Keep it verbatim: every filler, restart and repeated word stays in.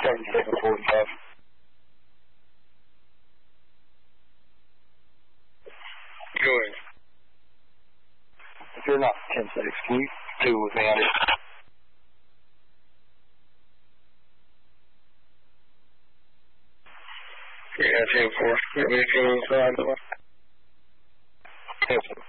seventy-seven forty-five. Go ahead. If you're not ten six, can you do with me on it? Yeah, ten four. Let me go inside. Ten four.